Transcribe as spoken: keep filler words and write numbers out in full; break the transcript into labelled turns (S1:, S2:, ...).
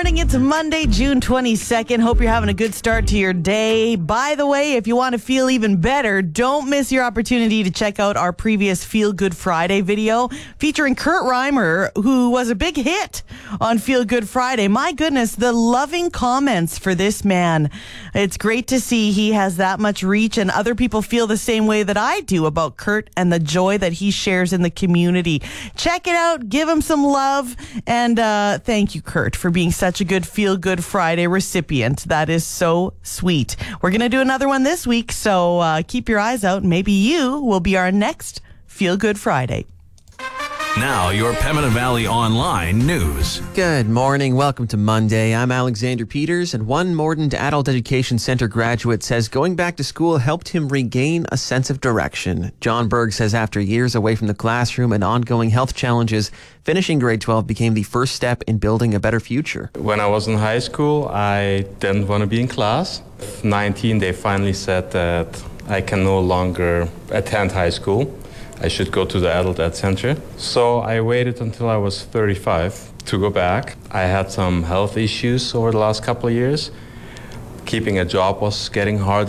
S1: morning. It's Monday, June twenty-second. Hope you're having a good start to your day. By the way, if you want to feel even better, don't miss your opportunity to check out our previous Feel Good Friday video featuring Kurt Reimer, who was a big hit on Feel Good Friday. My goodness, the loving comments for this man. It's great to see he has that much reach, and other people feel the same way that I do about Kurt and the joy that he shares in the community. Check it out. Give him some love. And uh, thank you, Kurt, for being such a good Feel Good Friday recipient. That is so sweet. We're going to do another one this week, so uh, keep your eyes out. Maybe you will be our next Feel Good Friday.
S2: Now, your Pembina Valley Online news.
S3: Good morning. Welcome to Monday. I'm Alexander Peters, and one Mordant Adult Education Center graduate says going back to school helped him regain a sense of direction. John Berg says after years away from the classroom and ongoing health challenges, finishing grade twelve became the first step in building a better future.
S4: When I was in high school, I didn't want to be in class. At nineteen, they finally said that I can no longer attend high school. I should go to the Adult Ed Center. So I waited until I was thirty-five to go back. I had some health issues over the last couple of years. Keeping a job was getting harder.